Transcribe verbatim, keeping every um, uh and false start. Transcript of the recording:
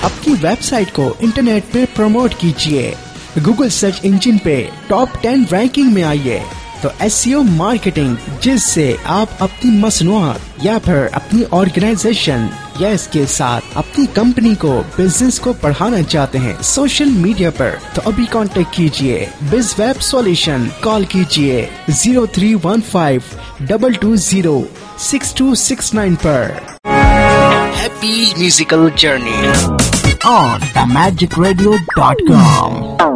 अपनी वेबसाइट को इंटरनेट पे प्रमोट कीजिए, गूगल सर्च इंजिन पे टॉप टेन रैंकिंग में आइए। तो एसईओ मार्केटिंग, जिससे आप अपनी मसनूआत या फिर अपनी ऑर्गेनाइजेशन या इसके साथ अपनी कंपनी को, बिजनेस को बढ़ाना चाहते हैं सोशल मीडिया पर, तो अभी कांटेक्ट कीजिए बिज वेब सॉल्यूशन। कॉल कीजिए zero three one five double two zero six to six nine पर। Happy musical journey on the magic radio dot com.